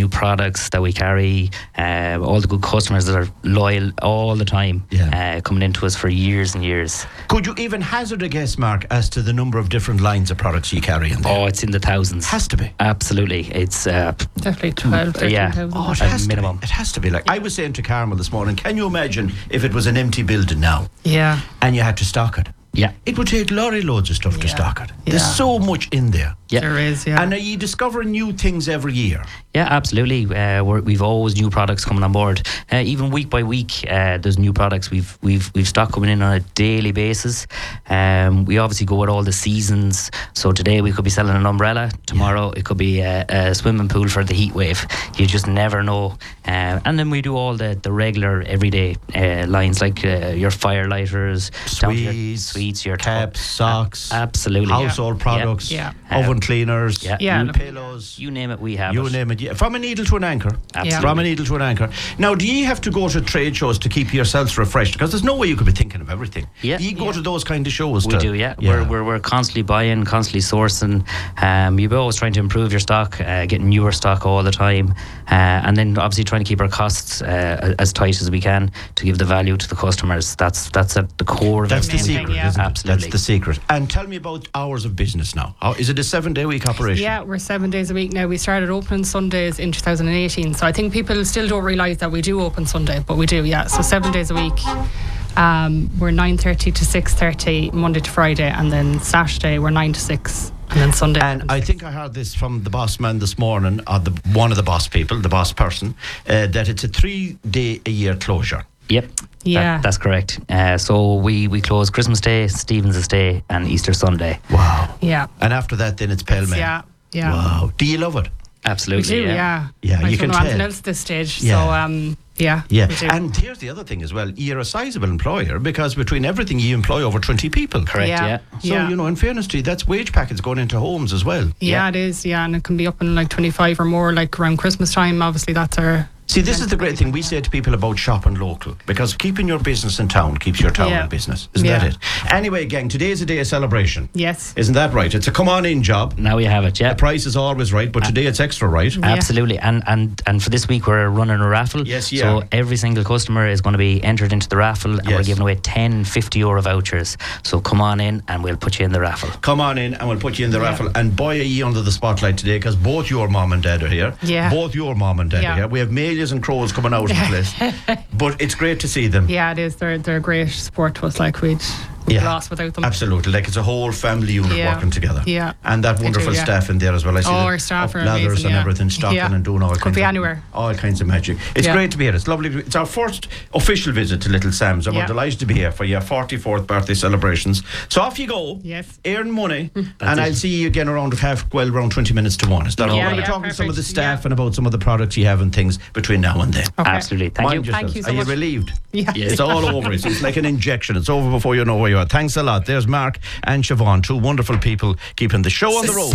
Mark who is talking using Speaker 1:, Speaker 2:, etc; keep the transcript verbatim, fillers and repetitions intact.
Speaker 1: new products that we carry, uh, all the good customers that are loyal all the time,
Speaker 2: Yeah.
Speaker 1: uh, coming into us for years and years.
Speaker 2: Could you even hazard a guess, Mark, as to the number of different lines of products you carry in there?
Speaker 1: Oh, it's in the thousands.
Speaker 2: Has to be.
Speaker 1: Absolutely. It's uh,
Speaker 3: Definitely twelve, thirteen
Speaker 1: yeah.
Speaker 3: thousand.
Speaker 2: Oh, it
Speaker 1: a
Speaker 2: has
Speaker 1: minimum.
Speaker 2: to be. It has to be. Like I was saying to Carmel this morning, can you imagine if it was an empty building now
Speaker 3: Yeah.
Speaker 2: and you had to stock it?
Speaker 1: yeah.
Speaker 2: It would take lorry loads of stuff to
Speaker 3: Yeah.
Speaker 2: stock it.
Speaker 3: Yeah.
Speaker 2: There's so much in there.
Speaker 1: Yeah.
Speaker 3: There is, yeah.
Speaker 2: And are you discovering new things every year?
Speaker 1: Yeah, absolutely. Uh, we're, we've always new products coming on board. Uh, even week by week, uh, there's new products. We've we've we've stock coming in on a daily basis. Um, we obviously go with all the seasons. So today we could be selling an umbrella. Tomorrow it could be a, a swimming pool for the heat wave. You just never know. Uh, and then we do all the, the regular everyday uh, lines like uh, your firelighters, down to your
Speaker 2: Sweets,
Speaker 1: sweets, your
Speaker 2: caps, socks,
Speaker 1: absolutely,
Speaker 2: household
Speaker 1: Yeah.
Speaker 2: products,
Speaker 3: Yeah.
Speaker 2: oven cleaners,
Speaker 1: Yeah.
Speaker 3: Yeah.
Speaker 2: new pillows.
Speaker 1: You name it, we have
Speaker 2: You
Speaker 1: it.
Speaker 2: name it, yeah. From a needle to an anchor.
Speaker 1: Absolutely.
Speaker 2: From a needle to an anchor. Now, do you have to go to trade shows to keep yourselves refreshed? Because there's no way you could be thinking of everything.
Speaker 1: Yeah.
Speaker 2: Do you go
Speaker 3: Yeah.
Speaker 2: to those kind of shows?
Speaker 1: We
Speaker 2: to,
Speaker 1: do, yeah. We're, we're we're constantly buying, constantly sourcing. Um, you're always trying to improve your stock, uh, getting newer stock all the time, uh, and then obviously trying to keep our costs uh, as tight as we can to give the value to the customers. That's that's at the core of
Speaker 2: That's the
Speaker 1: everything.
Speaker 2: secret,
Speaker 3: yeah.
Speaker 2: isn't it?
Speaker 1: Absolutely.
Speaker 2: That's the secret. And tell me about hours of business now. How, is it a seven-day week operation?
Speaker 3: Yeah, we're seven days a week now. We started opening Sundays in two thousand eighteen, so I think people still don't realise that we do open Sunday, but we do, yeah. So seven days a week. Um, we're nine thirty to six thirty Monday to Friday, and then Saturday we're nine to six, and then Sunday.
Speaker 2: And I think I heard this from the boss man this morning, or the, one of the boss people, the boss person, uh, that it's a three-day-a-year closure.
Speaker 1: Yep.
Speaker 3: Yeah.
Speaker 1: That, that's correct. Uh, so we, we close Christmas Day, Stephen's Day, and Easter Sunday.
Speaker 2: Wow.
Speaker 3: Yeah.
Speaker 2: And after that, then it's Pell Mell.
Speaker 3: Yeah. Yeah.
Speaker 2: Wow. Do you love it?
Speaker 3: We
Speaker 1: Absolutely.
Speaker 3: do, yeah.
Speaker 2: Yeah,
Speaker 3: I
Speaker 2: you
Speaker 3: don't
Speaker 2: can
Speaker 3: know anything
Speaker 2: tell.
Speaker 3: else at this stage.
Speaker 2: Yeah.
Speaker 3: So, um, yeah.
Speaker 2: Yeah.
Speaker 3: we do.
Speaker 2: And here's the other thing as well. You're a sizable employer because between everything you employ over twenty people.
Speaker 1: Correct,
Speaker 3: Yeah.
Speaker 1: yeah.
Speaker 2: So,
Speaker 3: Yeah.
Speaker 2: you know, in fairness to you, that's wage packets going into homes as well.
Speaker 3: Yeah,
Speaker 1: Yeah.
Speaker 3: it is. Yeah, and it can be up in like twenty-five or more, like around Christmas time. Obviously, that's our.
Speaker 2: See, this is the great thing we say to people about shopping local, because keeping your business in town keeps your town
Speaker 3: Yeah.
Speaker 2: in business. Isn't
Speaker 3: Yeah.
Speaker 2: that it? Anyway, gang, today is a day of celebration.
Speaker 3: Yes.
Speaker 2: Isn't that right? It's a come on in job.
Speaker 1: Now we have it, yeah.
Speaker 2: The price is always right, but today it's extra right.
Speaker 3: Yeah.
Speaker 1: Absolutely, and and and for this week we're running a raffle.
Speaker 2: Yes, you
Speaker 1: So
Speaker 2: are.
Speaker 1: every single customer is going to be entered into the raffle, and we're
Speaker 2: Yes.
Speaker 1: giving away ten fifty euro vouchers. So come on in, and we'll put you in the raffle.
Speaker 2: Come on in and we'll put you in the raffle. And boy, are you under the spotlight today, because both your mom and dad are here.
Speaker 3: Yeah.
Speaker 2: Both your mom and dad
Speaker 3: Yeah.
Speaker 2: are here. We have Melias and Crows coming out of the place. But it's great to see them.
Speaker 3: Yeah, it is. They're they're great support to us. Like we'd we'd
Speaker 2: Yeah.
Speaker 3: lost without them.
Speaker 2: Absolutely, like it's a whole family unit
Speaker 3: Yeah.
Speaker 2: working together.
Speaker 3: Yeah.
Speaker 2: And that
Speaker 3: They do,
Speaker 2: wonderful
Speaker 3: yeah.
Speaker 2: staff in there as well. I see
Speaker 3: Oh,
Speaker 2: the
Speaker 3: our staff
Speaker 2: up
Speaker 3: are
Speaker 2: ladders
Speaker 3: amazing,
Speaker 2: and
Speaker 3: yeah.
Speaker 2: everything, stocking
Speaker 3: Yeah.
Speaker 2: and doing all
Speaker 3: Could
Speaker 2: kinds
Speaker 3: be
Speaker 2: of
Speaker 3: anywhere.
Speaker 2: all kinds of magic. It's
Speaker 3: Yeah.
Speaker 2: great to be here. It's lovely. To be, it's our first official visit to Little Sam's, and we're
Speaker 3: Yeah.
Speaker 2: delighted to be here for your forty-fourth birthday celebrations. So off you go.
Speaker 3: Yes.
Speaker 2: Earn money, and
Speaker 1: it.
Speaker 2: I'll see you again around half well around twenty minutes to one. Is that all?
Speaker 3: Yeah,
Speaker 2: We're
Speaker 3: yeah,
Speaker 2: talking to some of the
Speaker 3: perfect.
Speaker 2: staff
Speaker 3: Yeah.
Speaker 2: and about some of the products you have and things between now and then.
Speaker 3: Okay.
Speaker 1: Absolutely, thank
Speaker 2: Mind
Speaker 1: you.
Speaker 2: yourselves.
Speaker 3: Thank you so
Speaker 2: Are
Speaker 3: much.
Speaker 2: you relieved?
Speaker 3: Yeah.
Speaker 2: It's all over. It's, it's like an injection. It's over before you know where you are. Thanks a lot. There's Mark and Siobhan, two wonderful people keeping the show on the road.